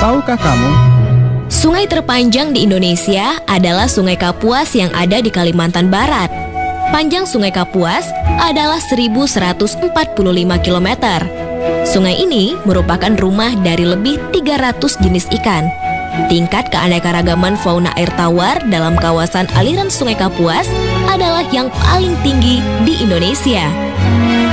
Tahukah kamu? Sungai terpanjang di Indonesia adalah Sungai Kapuas yang ada di Kalimantan Barat. Panjang Sungai Kapuas adalah 1.145 km. Sungai ini merupakan rumah dari lebih 300 jenis ikan. Tingkat keanekaragaman fauna air tawar dalam kawasan aliran Sungai Kapuas adalah yang paling tinggi di Indonesia.